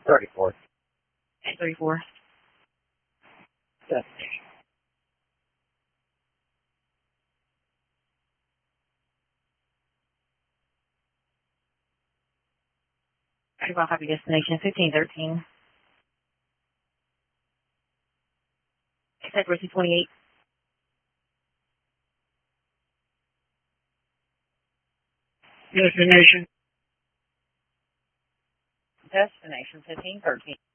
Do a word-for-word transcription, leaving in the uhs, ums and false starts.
thirty-four. eight thirty-four. Destination. thirty-five, copy destination, fifteen thirteen. Accuracy twenty-eight. Destination. Destination, fifteen thirteen.